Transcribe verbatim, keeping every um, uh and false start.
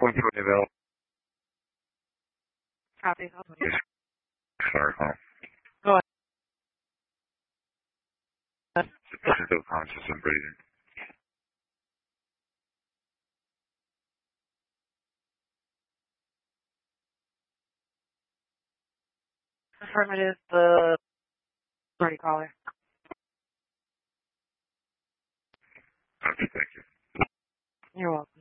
Point two available. Copy. Yes. Sorry, huh? Go ahead. Still conscious and breathing. Affirmative, the party caller. Okay, thank you. You're welcome.